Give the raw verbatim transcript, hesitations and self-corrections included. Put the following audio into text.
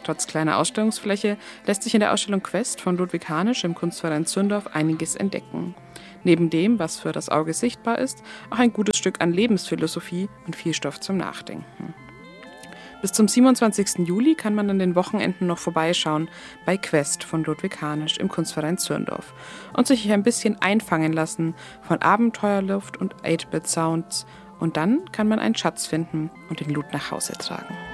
Trotz kleiner Ausstellungsfläche lässt sich in der Ausstellung Quest von Ludwig Hanisch im Kunstverein Zündorf einiges entdecken. Neben dem, was für das Auge sichtbar ist, auch ein gutes Stück an Lebensphilosophie und viel Stoff zum Nachdenken. Bis zum siebenundzwanzigsten Juli kann man an den Wochenenden noch vorbeischauen bei Quest von Ludwig Hanisch im Kunstverein Zürndorf und sich ein bisschen einfangen lassen von Abenteuerluft und acht-Bit-Sounds. Und dann kann man einen Schatz finden und den Loot nach Hause tragen.